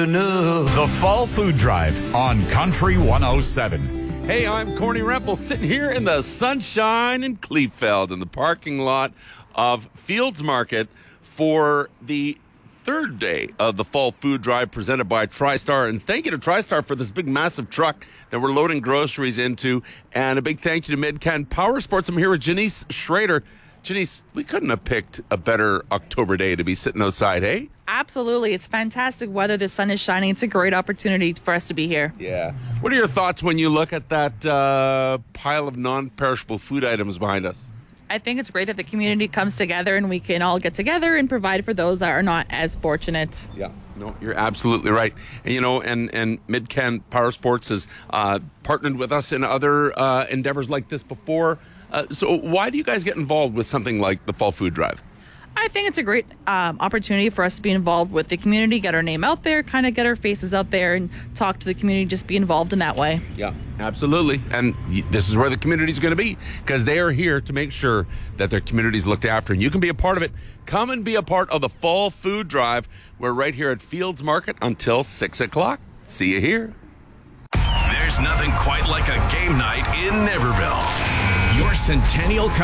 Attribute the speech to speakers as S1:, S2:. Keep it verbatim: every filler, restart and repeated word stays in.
S1: never know.
S2: The Fall Food Drive on Country one oh seven.
S3: Hey, I'm Corny Rempel, sitting here in the sunshine in Kleefeld in the parking lot of Fields Market for the third day of the Fall Food Drive presented by TriStar. And thank you to TriStar for this big, massive truck that we're loading groceries into. And a big thank you to Midcan Power Sports. I'm here with Janice Schrader. Janice, we couldn't have picked a better October day to be sitting outside, hey?
S4: Absolutely. It's fantastic weather. The sun is shining. It's a great opportunity for us to be here.
S3: Yeah. What are your thoughts when you look at that uh, pile of non-perishable food items behind us?
S4: I think it's great that the community comes together and we can all get together and provide for those that are not as fortunate.
S3: Yeah, no, you're absolutely right. And, you know, and, and Midcan Power Sports has uh, partnered with us in other uh, endeavors like this before. Uh, so why do you guys get involved with something like the Fall Food Drive?
S4: I think it's a great um, opportunity for us to be involved with the community, get our name out there, kind of get our faces out there and talk to the community, just be involved in that way.
S3: Yeah, absolutely. And this is where the community is going to be, because they are here to make sure that their community is looked after. And you can be a part of it. Come and be a part of the Fall Food Drive. We're right here at Fields Market until six o'clock. See you here.
S5: There's nothing quite like a game night in Naperville. Your Centennial